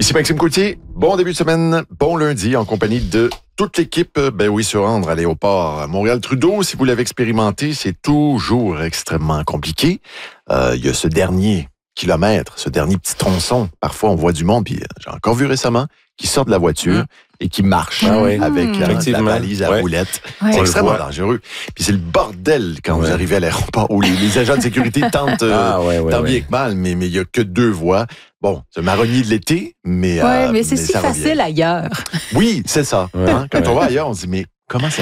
Ici Maxime Coutier, bon début de semaine, bon lundi en compagnie de toute l'équipe. Ben oui, se rendre à l'aéroport Montréal-Trudeau, si vous l'avez expérimenté, c'est toujours extrêmement compliqué. Il y a ce dernier kilomètre, ce dernier petit tronçon. Parfois, on voit du monde, puis j'ai encore vu récemment, qui sort de la voiture et qui marche avec la valise à roulettes. Ouais. C'est extrêmement dangereux. Puis c'est le bordel quand vous arrivez à l'aéroport où les agents de sécurité tentent tant bien que mal, mais il n'y a que 2 voies. Bon, c'est le marronnier de l'été, mais mais c'est si facile ailleurs. Oui, c'est ça. Hein? Quand on va ailleurs, on se dit, mais comment ça